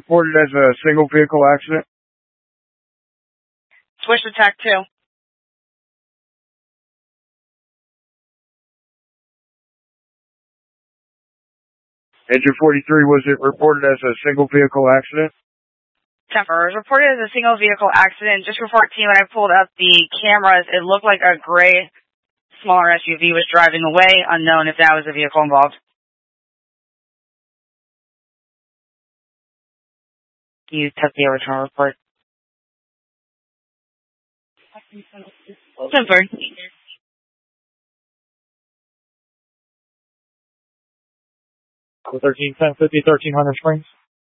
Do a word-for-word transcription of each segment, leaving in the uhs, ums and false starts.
reported as a single vehicle accident? Switch to tac two. Engine forty-three, was it reported as a single vehicle accident? Temper, it was reported as a single vehicle accident. Just for fourteen, when I pulled up the cameras, it looked like a gray, smaller S U V was driving away, unknown if that was a vehicle involved. You took the original report. Temper. thirteen ten fifty, thirteen hundred Springs.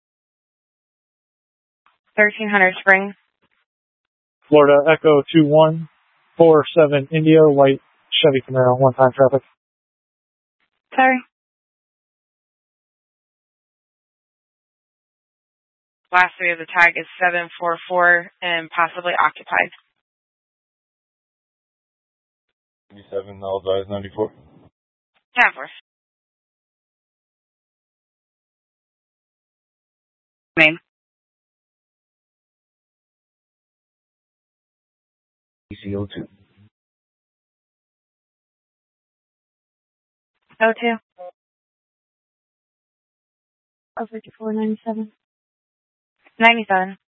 thirteen hundred Springs. Florida Echo two one four seven India, white Chevy Camaro, one-time traffic. Sorry. Last three of the tag is seven four four and possibly occupied. ninety-seven, all drives ninety-four. Yeah, of course. Name. E C O two. O two. Oh, fifty-four ninety-seven. ninety-seven.